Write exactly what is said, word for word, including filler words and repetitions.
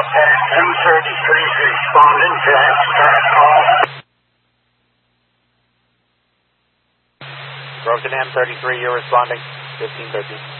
two thirty-three responding to that start call. Groton M thirty-three, you're responding. fifteen thirteen.